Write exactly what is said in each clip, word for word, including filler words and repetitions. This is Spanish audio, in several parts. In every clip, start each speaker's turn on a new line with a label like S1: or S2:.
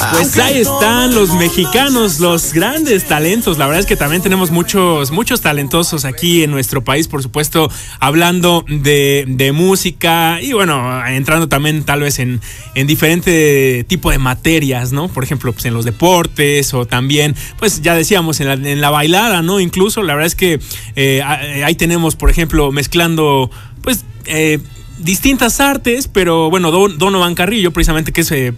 S1: Pues ahí están los mexicanos, los grandes talentos. La verdad es que también tenemos muchos, muchos talentosos aquí en nuestro país, por supuesto, hablando de, de música y bueno, entrando también tal vez en, en diferente tipo de materias, ¿no? Por ejemplo, pues en los deportes o también, pues ya decíamos, en la, en la bailada, ¿no? Incluso la verdad es que eh, ahí tenemos, por ejemplo, mezclando, pues... Eh, distintas artes, pero bueno, Don, Donovan Carrillo, precisamente, que es eh,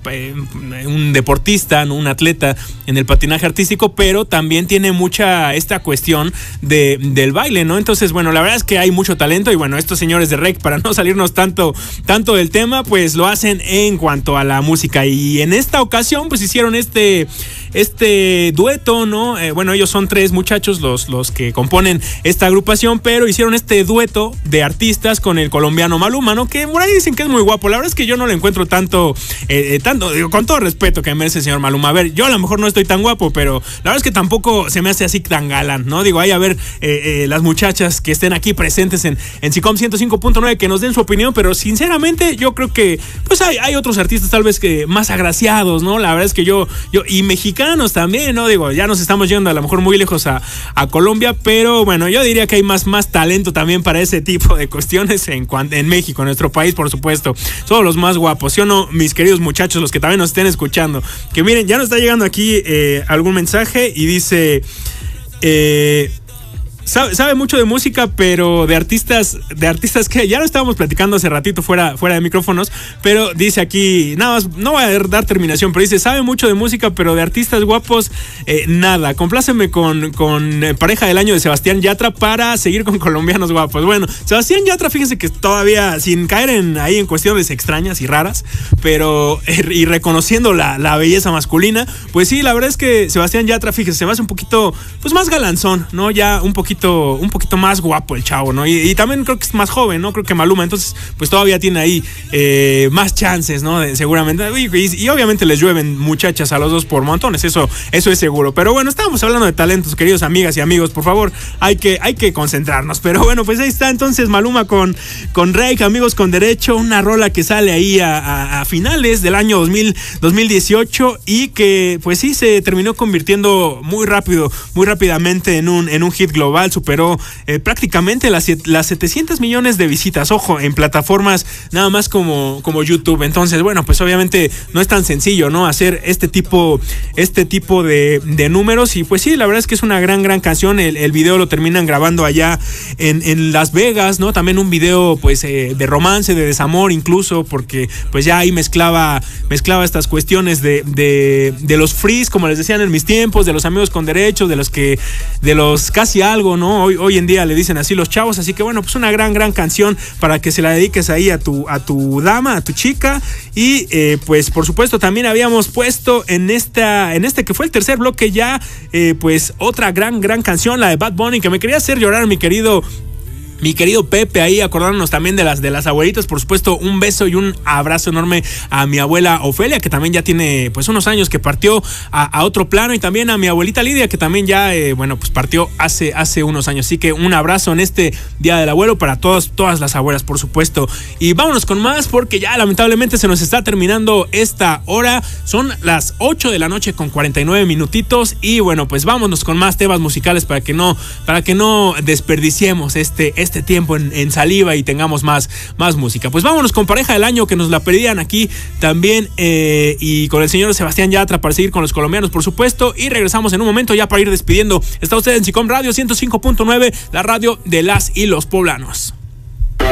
S1: un deportista, ¿no? Un atleta en el patinaje artístico, pero también tiene mucha esta cuestión de, del baile, ¿no? Entonces, bueno, la verdad es que hay mucho talento y bueno, estos señores de R E C, para no salirnos tanto, tanto del tema, pues lo hacen en cuanto a la música y en esta ocasión, pues hicieron este... este dueto, ¿no? Eh, bueno, ellos son tres muchachos los, los que componen esta agrupación, pero hicieron este dueto de artistas con el colombiano Maluma, ¿no? Que por ahí dicen que es muy guapo. La verdad es que yo no lo encuentro tanto, eh, tanto, digo, con todo respeto que merece el señor Maluma. A ver, yo a lo mejor no estoy tan guapo, pero la verdad es que tampoco se me hace así tan galán, ¿no? Digo, hay a ver eh, eh, las muchachas que estén aquí presentes en, en SICOM ciento cinco punto nueve que nos den su opinión, pero sinceramente yo creo que pues hay, hay otros artistas tal vez que más agraciados, ¿no? La verdad es que yo, yo y mexicanos también, ¿no? Digo, ya nos estamos yendo a lo mejor muy lejos a, a Colombia, pero bueno, yo diría que hay más, más talento también para ese tipo de cuestiones en, en México, en nuestro país, por supuesto. Son los más guapos, ¿sí o no, mis queridos muchachos, los que también nos estén escuchando? Que miren, ya nos está llegando aquí eh, algún mensaje y dice... Eh, Sabe, sabe mucho de música, pero de artistas, de artistas que ya lo estábamos platicando hace ratito fuera, fuera de micrófonos, pero dice aquí, nada más, no voy a dar terminación, pero dice, sabe mucho de música, pero de artistas guapos, eh, nada. Compláceme con, con eh, pareja del año de Sebastián Yatra para seguir con colombianos guapos. Bueno, Sebastián Yatra, fíjense que todavía, sin caer en ahí en cuestiones extrañas y raras, pero eh, y reconociendo la, la belleza masculina, pues sí, la verdad es que Sebastián Yatra, fíjense, se me hace un poquito, pues más galanzón, ¿no? Ya un poquito un poquito más guapo el chavo, ¿no? Y, y también creo que es más joven, ¿no? Creo que Maluma, entonces, pues todavía tiene ahí eh, más chances, ¿no? De, seguramente. Y, y, y obviamente les llueven muchachas a los dos por montones, eso, eso es seguro. Pero bueno, estábamos hablando de talentos, queridos amigas y amigos, por favor, hay que, hay que concentrarnos. Pero bueno, pues ahí está entonces Maluma con, con R E C, Amigos con Derecho, una rola que sale ahí a, a, a finales del año dos mil, dos mil dieciocho y que, pues sí, se terminó convirtiendo muy rápido, muy rápidamente en un, en un hit global. Superó eh, prácticamente las, las setecientos millones de visitas, ojo, en plataformas nada más como, como YouTube. Entonces, bueno, pues obviamente no es tan sencillo, ¿no? Hacer este tipo, este tipo de, de números. Y pues sí, la verdad es que es una gran, gran canción. El, el video lo terminan grabando allá en, en Las Vegas, ¿no? También un video, pues, eh, de romance, de desamor incluso, porque pues ya ahí mezclaba, mezclaba estas cuestiones de, de, de los frees, como les decían en mis tiempos, de los amigos con derechos, de los que, de los casi algo, ¿no? Hoy, hoy en día le dicen así los chavos, así que bueno, pues una gran, gran canción para que se la dediques ahí a tu, a tu dama, a tu chica. Y eh, pues por supuesto también habíamos puesto en esta, en este que fue el tercer bloque ya, eh, pues otra gran, gran canción, la de Bad Bunny, que me quería hacer llorar, mi querido Mi querido Pepe, ahí acordándonos también de las de las abuelitas. Por supuesto, un beso y un abrazo enorme a mi abuela Ofelia, que también ya tiene pues unos años que partió a, a otro plano, y también a mi abuelita Lidia, que también ya eh, bueno pues partió hace, hace unos años. Así que un abrazo en este Día del Abuelo para todas, todas las abuelas, por supuesto. Y vámonos con más, porque ya lamentablemente se nos está terminando esta hora. Son las ocho de la noche con cuarenta y nueve minutitos. Y bueno, pues vámonos con más temas musicales para que no, para que no desperdiciemos este, este este tiempo en, en saliva y tengamos más, más música. Pues vámonos con Pareja del Año, que nos la pedían aquí también, eh, y con el señor Sebastián Yatra para seguir con los colombianos, por supuesto, y regresamos en un momento ya para ir despidiendo. Está usted en SICOM Radio ciento cinco punto nueve, la radio de las y los poblanos.